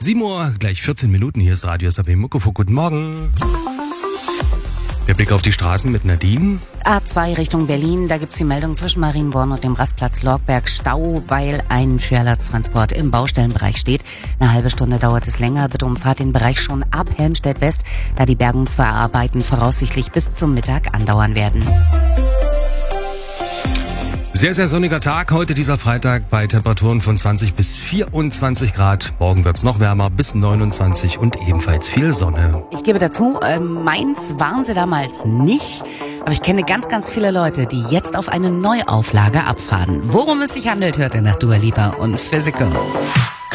7 Uhr, gleich 14 Minuten. Hier ist Radio SAP Muckefuck. Guten Morgen. Der Blick auf die Straßen mit Nadine. A2 Richtung Berlin, da gibt's die Meldung zwischen Marienborn und dem Rastplatz Lorgberg Stau, weil ein Schwerlasttransport im Baustellenbereich steht. Eine halbe Stunde dauert es länger. Bitte umfahrt den Bereich schon ab Helmstedt West, da die Bergungsarbeiten voraussichtlich bis zum Mittag andauern werden. Sehr, sehr sonniger Tag heute, dieser Freitag, bei Temperaturen von 20 bis 24 Grad. Morgen wird's noch wärmer, bis 29 und ebenfalls viel Sonne. Ich gebe dazu, Mainz waren sie damals nicht, aber ich kenne ganz, ganz viele Leute, die jetzt auf eine Neuauflage abfahren. Worum es sich handelt, hört ihr nach Dua Lipa und Physical.